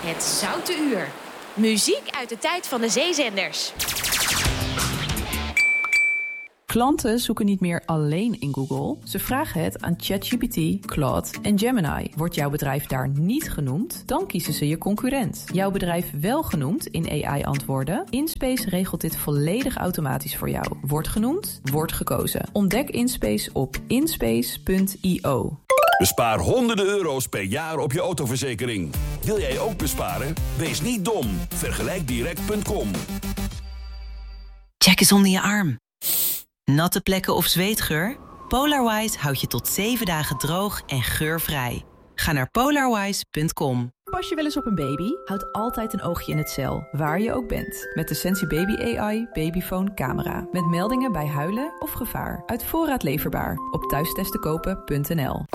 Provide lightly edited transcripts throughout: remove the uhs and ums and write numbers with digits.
Het Zoute Uur. Muziek uit de tijd van de zeezenders. Klanten zoeken niet meer alleen in Google. Ze vragen het aan ChatGPT, Claude en Gemini. Wordt jouw bedrijf daar niet genoemd, dan kiezen ze je concurrent. Jouw bedrijf wel genoemd in AI-antwoorden? InSpace regelt dit volledig automatisch voor jou. Wordt genoemd, wordt gekozen. Ontdek InSpace op inspace.io. Bespaar honderden euro's per jaar op je autoverzekering. Wil jij ook besparen? Wees niet dom. Vergelijkdirect.com. Check eens onder je arm. Natte plekken of zweetgeur? Polarwise houdt je tot 7 dagen droog en geurvrij. Ga naar polarwise.com. Pas je wel eens op een baby? Houd altijd een oogje in het cel, waar je ook bent. Met de Sensi Baby AI Babyphone camera. Met meldingen bij huilen of gevaar. Uit voorraad leverbaar. Op thuistestenkopen.nl.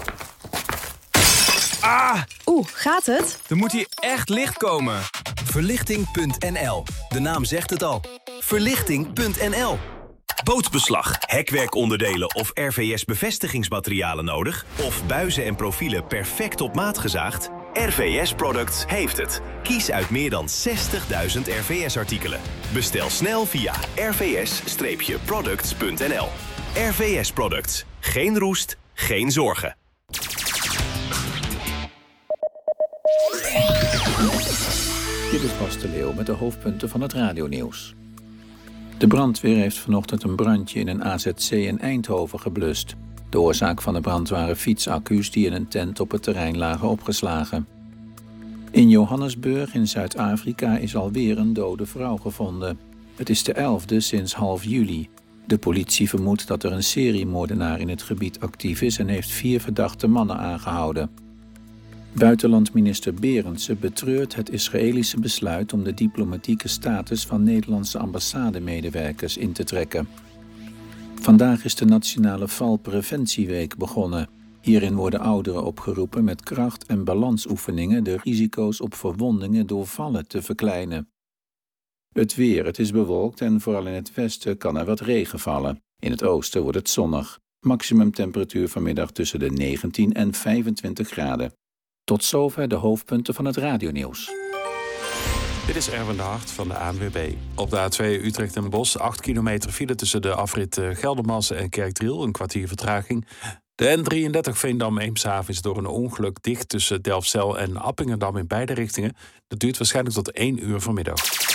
Ah! Gaat het? Er moet hier echt licht komen. Verlichting.nl. De naam zegt het al. Verlichting.nl. Bootbeslag, hekwerkonderdelen of RVS-bevestigingsmaterialen nodig? Of buizen en profielen perfect op maat gezaagd? RVS Products heeft het. Kies uit meer dan 60.000 RVS-artikelen. Bestel snel via rvs-products.nl. RVS Products. Geen roest, geen zorgen. Dit is Bas de Leeuw met de hoofdpunten van het radionieuws. De brandweer heeft vanochtend een brandje in een AZC in Eindhoven geblust. De oorzaak van de brand waren fietsaccu's die in een tent op het terrein lagen opgeslagen. In Johannesburg in Zuid-Afrika is alweer een dode vrouw gevonden. Het is de 11e sinds half juli. De politie vermoedt dat er een seriemoordenaar in het gebied actief is en heeft 4 verdachte mannen aangehouden. Buitenlandminister Berendsen betreurt het Israëlische besluit om de diplomatieke status van Nederlandse ambassademedewerkers in te trekken. Vandaag is de Nationale Valpreventieweek begonnen. Hierin worden ouderen opgeroepen met kracht- en balansoefeningen de risico's op verwondingen door vallen te verkleinen. Het weer, het is bewolkt en vooral in het westen kan er wat regen vallen. In het oosten wordt het zonnig. Maximumtemperatuur vanmiddag tussen de 19 en 25 graden. Tot zover de hoofdpunten van het radionieuws. Dit is Erwin de Hart van de ANWB. Op de A2 Utrecht en Bosch 8 kilometer file tussen de afrit Geldermalsen en Kerkdriel. Een kwartier vertraging. De N33 Veendam-Eemshaven is door een ongeluk dicht tussen Delfzijl en Appingedam in beide richtingen. Dat duurt waarschijnlijk tot 1 uur vanmiddag.